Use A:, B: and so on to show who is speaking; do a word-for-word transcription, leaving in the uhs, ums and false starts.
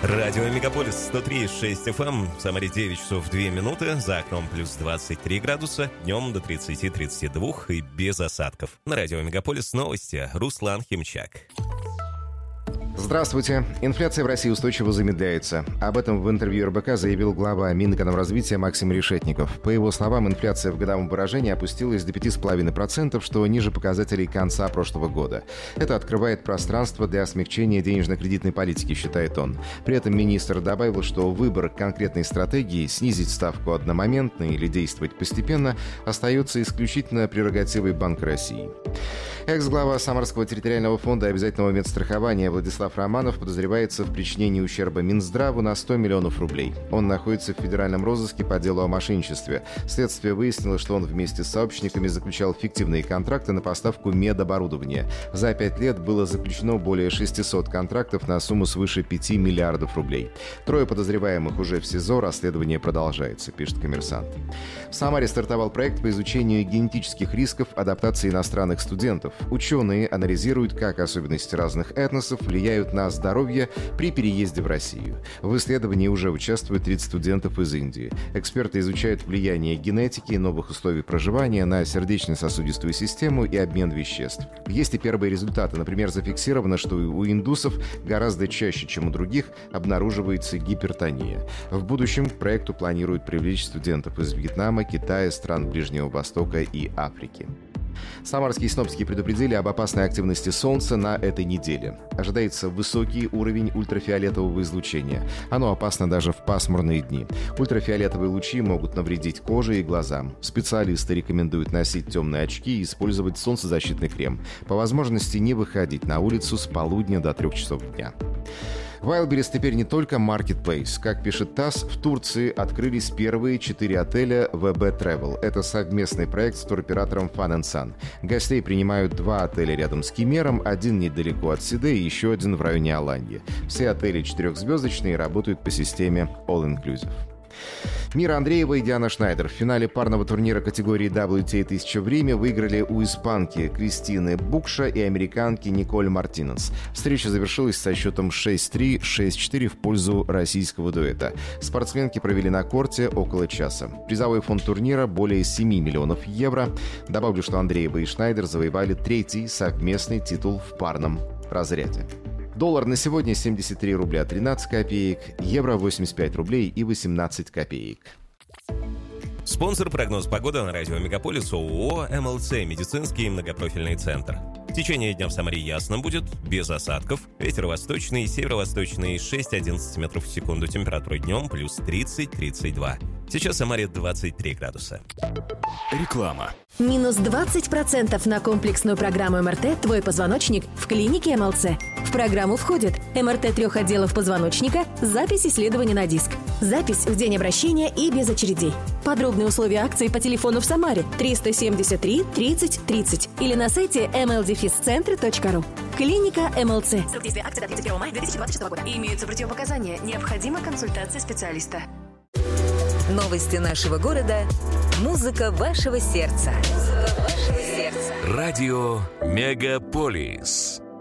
A: Радио Мегаполис сто три и шесть эф эм. В Самаре девять часов две минуты. За окном плюс двадцать три градуса. Днем до тридцати тридцати двух и без осадков. На Радио Мегаполис новости. Руслан Химчак.
B: Здравствуйте. Инфляция в России устойчиво замедляется. Об этом в интервью эр бэ ка заявил глава Минэкономразвития Максим Решетников. По его словам, инфляция в годовом выражении опустилась до пяти целых пяти десятых процента, что ниже показателей конца прошлого года. Это открывает пространство для смягчения денежно-кредитной политики, считает он. При этом министр добавил, что выбор конкретной стратегии снизить ставку одномоментно или действовать постепенно остается исключительно прерогативой Банка России. Экс-глава Самарского территориального фонда обязательного медстрахования Владислав Романов подозревается в причинении ущерба Минздраву на сто миллионов рублей. Он находится в федеральном розыске по делу о мошенничестве. Следствие выяснило, что он вместе с сообщниками заключал фиктивные контракты на поставку медоборудования. За пять лет было заключено более шестисот контрактов на сумму свыше пяти миллиардов рублей. Трое подозреваемых уже в СИЗО, расследование продолжается, пишет «Коммерсант». В Самаре стартовал проект по изучению генетических рисков адаптации иностранных студентов. Ученые анализируют, как особенности разных этносов влияют на здоровье при переезде в Россию. В исследовании уже участвуют тридцать студентов из Индии. Эксперты изучают влияние генетики и новых условий проживания на сердечно-сосудистую систему и обмен веществ. Есть и первые результаты. Например, зафиксировано, что у индусов гораздо чаще, чем у других, обнаруживается гипертония. В будущем к проекту планируют привлечь студентов из Вьетнама, Китая, стран Ближнего Востока и Африки. Самарские синоптики предупредили об опасной активности Солнца на этой неделе. Ожидается высокий уровень ультрафиолетового излучения. Оно опасно даже в пасмурные дни. Ультрафиолетовые лучи могут навредить коже и глазам. Специалисты рекомендуют носить темные очки и использовать солнцезащитный крем. По возможности не выходить на улицу с полудня до трех часов дня. Wildberries теперь не только маркетплейс. Как пишет ТАСС, в Турции открылись первые четыре отеля ви би Travel. Это совместный проект с туроператором Fun and Sun. Гостей принимают два отеля рядом с Кемером, один недалеко от Сиде и еще один в районе Аланьи. Все отели четырехзвездочные и работают по системе All Inclusive. Мира Андреева и Диана Шнайдер в финале парного турнира категории дабл ю ти эй тысяча в Риме выиграли у испанки Кристины Букша и американки Николь Мартинес. Встреча завершилась со счетом шесть три - шесть четыре в пользу российского дуэта. Спортсменки провели на корте около часа. Призовой фонд турнира более семи миллионов евро. Добавлю, что Андреева и Шнайдер завоевали третий совместный титул в парном разряде. Доллар на сегодня семьдесят три рубля тринадцать копеек, евро восемьдесят пять рублей и восемнадцать копеек.
A: Спонсор прогноз погоды на радио Мегаполис ООО эм эл цэ «Медицинский многопрофильный центр». В течение дня в Самаре ясно будет, без осадков. Ветер восточный, северо-восточный шесть - одиннадцать метров в секунду. Температура днем плюс тридцать - тридцать два. Сейчас в Самаре двадцать три градуса.
C: Реклама.
D: Минус двадцать процентов на комплексную программу эм эр тэ «Твой позвоночник» в клинике эм эл цэ. В программу входит эм эр тэ трех отделов позвоночника, запись исследования на диск, запись в день обращения и без очередей. Подробные условия акции по телефону в Самаре триста семьдесят три тридцать тридцать или на сайте эм эл дефис центр точка ру. Клиника эм эл цэ. Срок действия акции до тридцать первого мая две тысячи двадцать шестого года. Имеются противопоказания. Необходима консультация специалиста.
E: Новости нашего города. Музыка вашего сердца. Музыка вашего сердца.
C: Радио Мегаполис.